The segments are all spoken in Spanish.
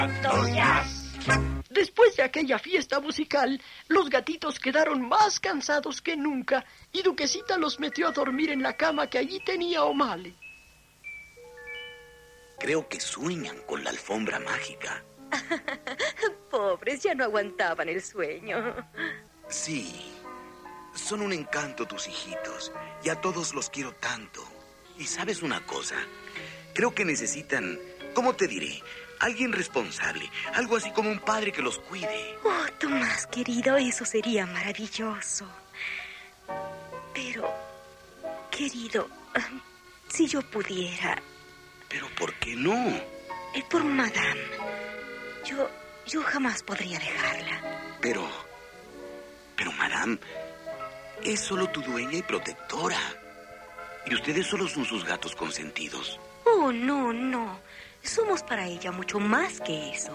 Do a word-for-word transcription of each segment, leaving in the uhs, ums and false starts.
Gato Jazz. Después de aquella fiesta musical, los gatitos quedaron más cansados que nunca y Duquesita los metió a dormir en la cama que allí tenía O'Malley. Creo que sueñan con la alfombra mágica. Pobres, ya no aguantaban el sueño. Sí, son un encanto tus hijitos y a todos los quiero tanto. Y ¿sabes una cosa? Creo que necesitan, ¿cómo te diré? Alguien responsable, algo así como un padre que los cuide. Oh, Tomás, querido, eso sería maravilloso. Pero, querido, si yo pudiera... ¿Pero por qué no? Es por Madame. Yo, yo jamás podría dejarla. Pero, pero Madame, es solo tu dueña y protectora. Y ustedes solo son sus gatos consentidos. Oh, no, no. Somos para ella mucho más que eso.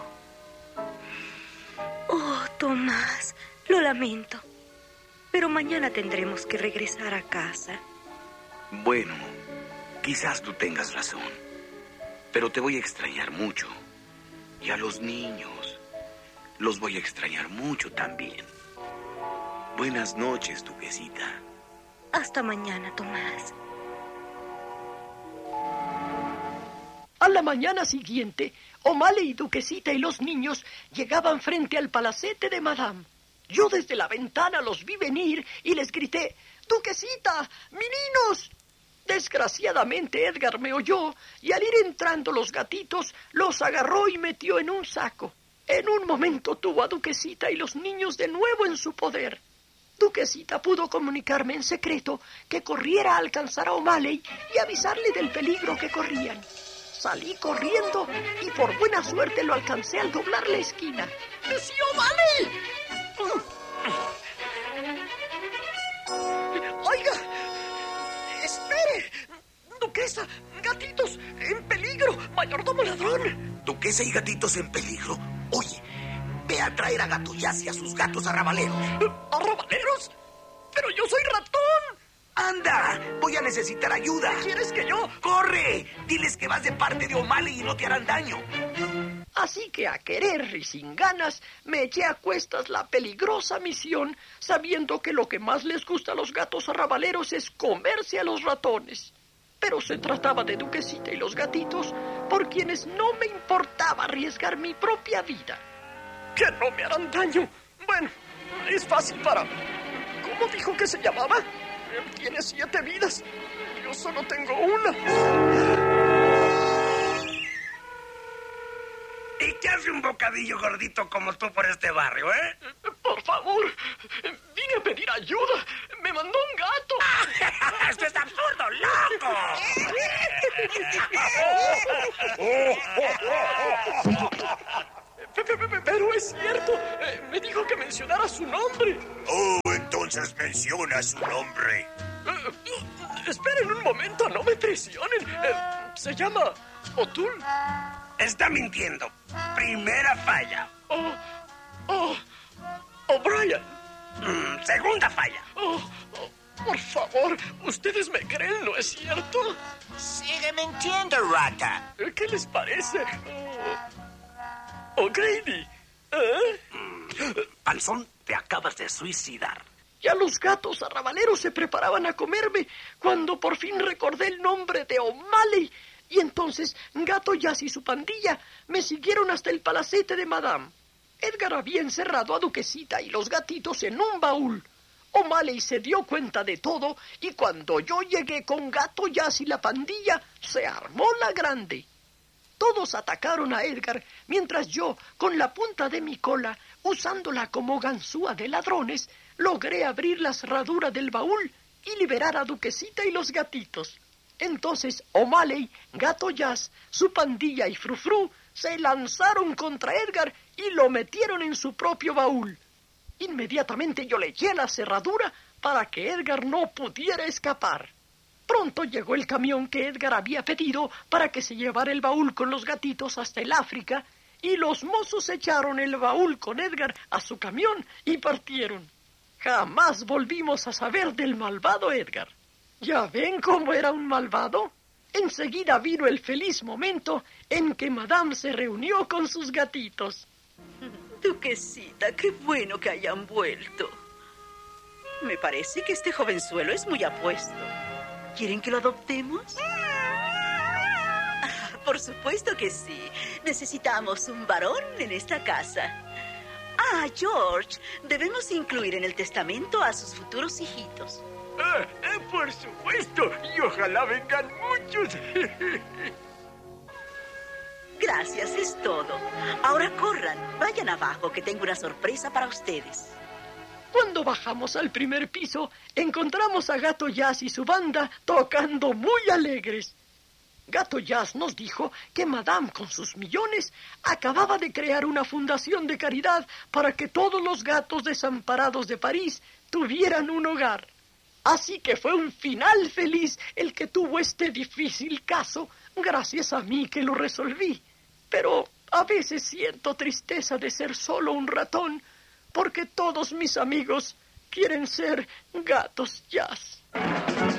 Oh, Tomás, lo lamento. Pero mañana tendremos que regresar a casa. Bueno, quizás tú tengas razón. Pero te voy a extrañar mucho. Y a los niños los voy a extrañar mucho también. Buenas noches, Duquesita. Hasta mañana, Tomás. A la mañana siguiente, O'Malley y Duquesita y los niños llegaban frente al palacete de Madame. Yo desde la ventana los vi venir y les grité, ¡Duquesita, meninos! Desgraciadamente Edgar me oyó y al ir entrando los gatitos los agarró y metió en un saco. En un momento tuvo a Duquesita y los niños de nuevo en su poder. Duquesita pudo comunicarme en secreto que corriera a alcanzar a O'Malley y avisarle del peligro que corrían. Salí corriendo y por buena suerte lo alcancé al doblar la esquina. ¡Monsieur O'Malley! ¡Oiga! ¡Espere! ¡Duquesa! ¡Gatitos! ¡En peligro! ¡Mayordomo ladrón! ¿Duquesa y gatitos en peligro? Oye, ve a traer a Gato Jazz y a sus gatos arrabaleros. ¿Arrabaleros? ¡Pero yo soy ratón! ¡Anda! Voy a necesitar ayuda. ¿Quieres que yo...? ¡Corre! Diles que vas de parte de O'Malley y no te harán daño. Así que a querer y sin ganas me eché a cuestas la peligrosa misión, sabiendo que lo que más les gusta a los gatos arrabaleros es comerse a los ratones. Pero se trataba de Duquesita y los gatitos, por quienes no me importaba arriesgar mi propia vida. ¡Que no me harán daño! Bueno, es fácil para... ¿Cómo dijo que se llamaba? Él tiene siete vidas. Yo solo tengo una. ¿Y qué hace un bocadillo gordito como tú por este barrio, eh? Por favor, vine a pedir ayuda. Me mandó un gato. ¡Esto es absurdo, loco! Pero es cierto. Me dijo que mencionara su nombre. Oh, entonces menciona su nombre. Esperen un momento, no me traicionen. Se llama O'Toole. Está mintiendo. Primera falla. Oh, oh, O'Brien. Mm, segunda falla. Oh, oh, por favor, ustedes me creen, ¿no es cierto? Sigue mintiendo, rata. ¿Qué les parece? Oh, O'Grady. ¿Eh? Mm, Panzón, te acabas de suicidar. Ya los gatos arrabaleros se preparaban a comerme cuando por fin recordé el nombre de O'Malley. Y entonces Gato Jazz y su pandilla me siguieron hasta el palacete de Madame. Edgar había encerrado a Duquesita y los gatitos en un baúl. O'Malley se dio cuenta de todo y cuando yo llegué con Gato Jazz y la pandilla, se armó la grande. Todos atacaron a Edgar, mientras yo, con la punta de mi cola, usándola como ganzúa de ladrones, logré abrir la cerradura del baúl y liberar a Duquesita y los gatitos. Entonces O'Malley, Gato Jazz, su pandilla y Frufru se lanzaron contra Edgar y lo metieron en su propio baúl. Inmediatamente yo le eché la cerradura para que Edgar no pudiera escapar. Pronto llegó el camión que Edgar había pedido para que se llevara el baúl con los gatitos hasta el África y los mozos echaron el baúl con Edgar a su camión y partieron. Jamás volvimos a saber del malvado Edgar. ¿Ya ven cómo era un malvado? enseguida vino el feliz momento en que Madame se reunió con sus gatitos. Duquesita, qué bueno que hayan vuelto. Me parece que este jovenzuelo es muy apuesto. ¿Quieren que lo adoptemos? Ah, por supuesto que sí. Necesitamos un varón en esta casa. Ah, George, debemos incluir en el testamento a sus futuros hijitos. Ah, ah, por supuesto, y ojalá vengan muchos. Gracias, es todo. Ahora corran, vayan abajo, que tengo una sorpresa para ustedes. Cuando bajamos al primer piso, encontramos a Gato Jazz y su banda tocando muy alegres. Gato Jazz nos dijo que Madame, con sus millones, acababa de crear una fundación de caridad para que todos los gatos desamparados de París tuvieran un hogar. Así que fue un final feliz el que tuvo este difícil caso, gracias a mí que lo resolví. Pero a veces siento tristeza de ser solo un ratón, porque todos mis amigos quieren ser Gatos Jazz.